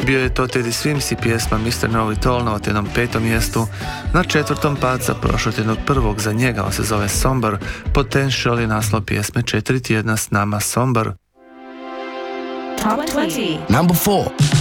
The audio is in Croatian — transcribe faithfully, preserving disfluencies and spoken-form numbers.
Bio je to Teddy Swims i pjesma mister Know It All na otjednom petom mjestu, na četvrtom pad za prošlotjednog prvog za njega, on se zove Somber, Potential je naslov pjesme četiri tjedna s nama Somber. Top dvadeset. Number four.